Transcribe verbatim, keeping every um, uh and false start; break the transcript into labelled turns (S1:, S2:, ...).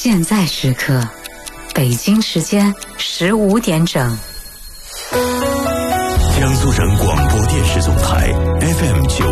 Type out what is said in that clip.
S1: 现在时刻，北京时间十五点整。
S2: 江苏省广播电视总台 F M 九。